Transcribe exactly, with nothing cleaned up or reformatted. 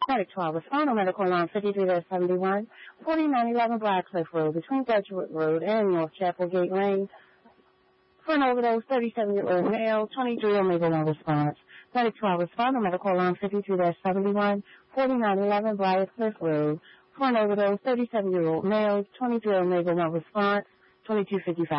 Medic twelve, respond on medical line fifty-three seventy-one, forty-nine eleven Blackcliff Road, between Dutchwood Road and North Chapel Gate Lane. For an overdose, thirty-seven-year-old male, twenty-three Omega one response. Medic twelve, respond on medical line fifty-three seventy-one, forty-nine eleven Blackcliff Road. For an overdose, thirty-seven-year-old male, twenty-three Omega one response, twenty-two fifty-five.